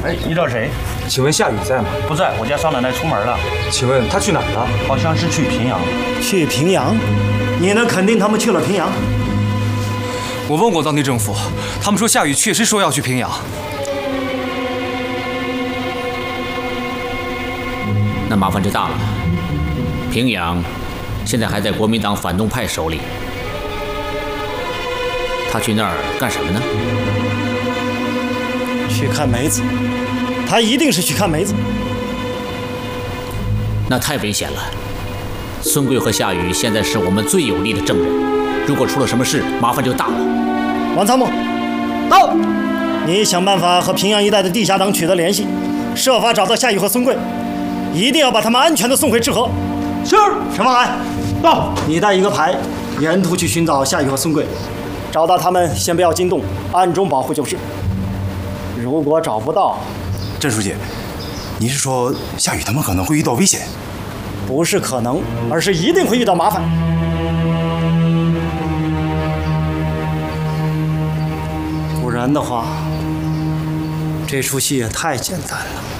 哎，你找谁？ 请问夏雨在吗？ 不在，我家少奶奶出门了。 请问她去哪儿了？ 好像是去平阳。 去平阳？你能肯定他们去了平阳？ 我问过当地政府，他们说夏雨确实说要去平阳。 那麻烦就大了。平阳现在还在国民党反动派手里，他去那儿干什么呢？ 去看梅子，他一定是去看梅子。 那太危险了。孙贵和夏雨现在是我们最有力的证人，如果出了什么事，麻烦就大了。 王参谋，到！你想办法和平阳一带的地下党取得联系，设法找到夏雨和孙贵，一定要把他们安全地送回赤河。是。陈方海，到！你带一个排，沿途去寻找夏雨和孙贵，找到他们先不要惊动，暗中保护就是。如果找不到， 郑书记，你是说夏雨他们可能会遇到危险？ 不是可能，而是一定会遇到麻烦。不然的话，这出戏也太简单了。